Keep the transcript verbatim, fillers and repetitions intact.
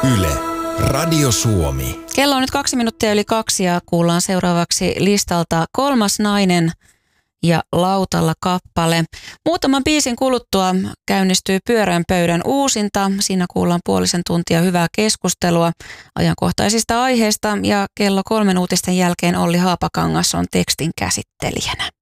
Yle, Radio Suomi. Kello on nyt kaksi minuuttia yli kaksi ja kuullaan seuraavaksi listalta Kolmas nainen ja Lautalla kappale. Muutaman biisin kuluttua käynnistyy Pyöreän pöydän uusinta. Siinä kuullaan puolisen tuntia hyvää keskustelua ajankohtaisista aiheista ja kello kolmen uutisten jälkeen Olli Haapakangas on tekstin käsittelijänä.